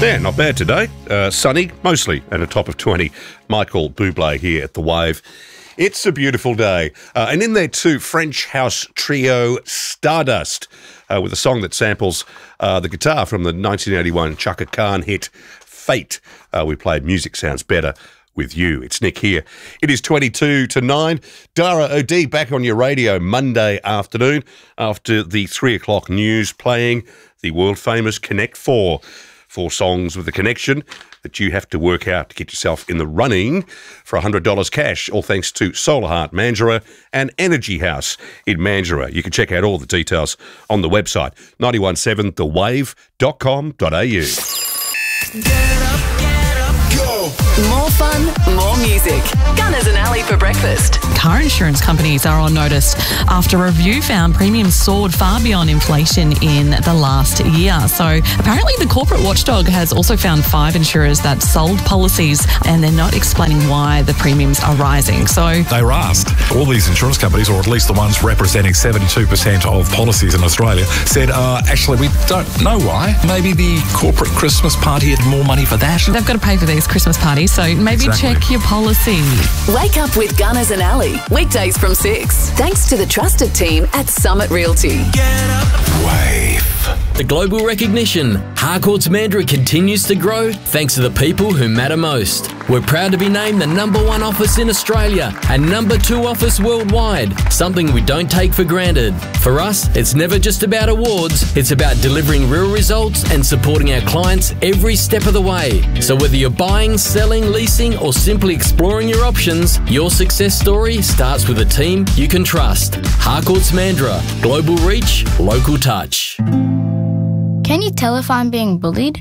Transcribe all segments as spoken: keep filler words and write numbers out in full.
Yeah, not bad today. Uh, sunny, mostly, and a top of twenty. Michael Bublé here at The Wave. It's a beautiful day. Uh, and in there too, French house trio Stardust, uh, with a song that samples uh, the guitar from the nineteen eighty-one Chaka Khan hit Fate. Uh, we played Music Sounds Better with You. It's Nick here. It is twenty-two to nine. Dara O'D back on your radio Monday afternoon after the three o'clock news, playing the world-famous Connect Four. Four songs with a connection that you have to work out to get yourself in the running for one hundred dollars cash, all thanks to Solar Heart Mandurah and Energy House in Mandurah. You can check out all the details on the website, nine one seven the wave dot com dot a u. Get up, get up, go! More fun, more music. Gunners and Ali for breakfast. Car insurance companies are on notice after a review found premiums soared far beyond inflation in the last year. So apparently the corporate watchdog has also found five insurers that sold policies and they're not explaining why the premiums are rising. So they were asked. All these insurance companies, or at least the ones representing seventy-two percent of policies in Australia, said, uh, actually, we don't know why. Maybe the corporate Christmas party had more money for that. They've got to pay for these Christmas parties, so maybe exactly. Check your policy. Wake up with Gunners and Ali, weekdays from six. Thanks to the trusted team at Summit Realty. Get up. Wave. The global recognition, Harcourts Mandurah continues to grow thanks to the people who matter most. We're proud to be named the number one office in Australia and number two office worldwide, something we don't take for granted. For us, it's never just about awards, it's about delivering real results and supporting our clients every step of the way. So whether you're buying, selling, leasing, or simply exploring your options, your success story starts with a team you can trust. Harcourts Mandurah, global reach, local touch. Can you tell if I'm being bullied?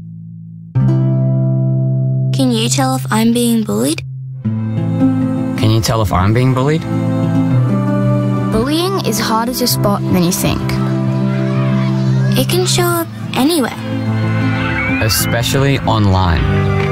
Can you tell if I'm being bullied? Can you tell if I'm being bullied? Bullying is harder to spot than you think. It can show up anywhere. Especially online.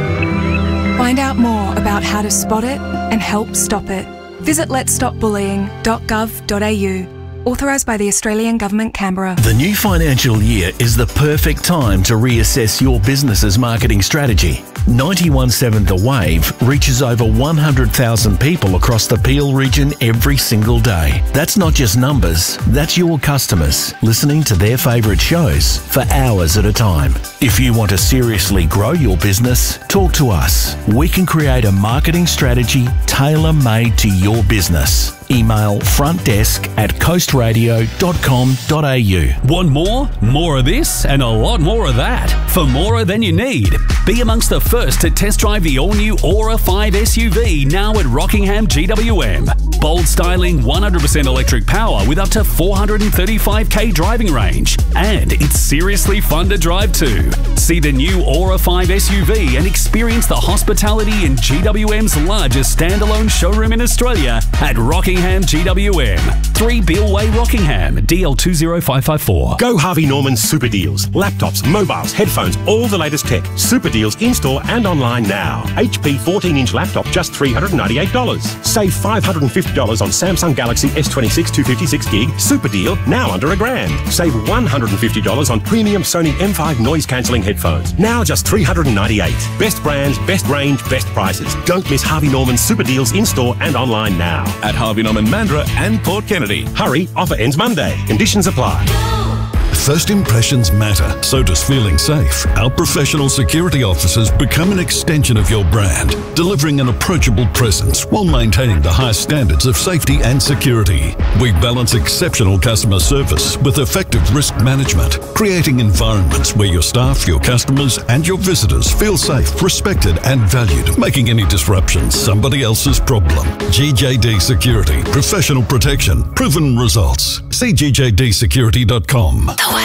Find out more about how to spot it and help stop it. Visit lets stop bullying dot gov dot a u. Authorised by the Australian Government, Canberra. The new financial year is the perfect time to reassess your business's marketing strategy. ninety-one point seven The Wave reaches over one hundred thousand people across the Peel region every single day. That's not just numbers, that's your customers listening to their favourite shows for hours at a time. If you want to seriously grow your business, talk to us. We can create a marketing strategy tailor-made to your business. Email frontdesk at coast radio dot com dot a u. Want more? More of this and a lot more of that. For more than you need. Be amongst the first to test drive the all-new Aura five S U V now at Rockingham G W M. Bold styling, one hundred percent electric power with up to four hundred thirty-five k driving range. And it's seriously fun to drive too. See the new Aura five S U V and experience the hospitality in G W M's largest standalone showroom in Australia at Rockingham G W M. three Beale Way, Rockingham, D L two zero five five four. Go Harvey Norman Super Deals. Laptops, mobiles, headphones, all the latest tech. Super Deals in-store and online now. H P fourteen inch laptop, just three hundred ninety-eight dollars. Save five hundred fifty dollars on Samsung Galaxy S twenty-six two fifty-six gig. Super deal, now under a grand. Save one hundred fifty dollars on premium Sony M five noise-cancelling headphones. Now just three hundred ninety-eight dollars. Best brands, best range, best prices. Don't miss Harvey Norman Super Deals in-store and online now. At Harvey Norman Mandurah and Port Kennedy. Hurry, offer ends Monday. Conditions apply. First impressions matter, so does feeling safe. Our professional security officers become an extension of your brand, delivering an approachable presence while maintaining the highest standards of safety and security. We balance exceptional customer service with effective risk management, creating environments where your staff, your customers, and your visitors feel safe, respected, and valued, making any disruptions somebody else's problem. G J D Security, professional protection, proven results. See G J D security dot com.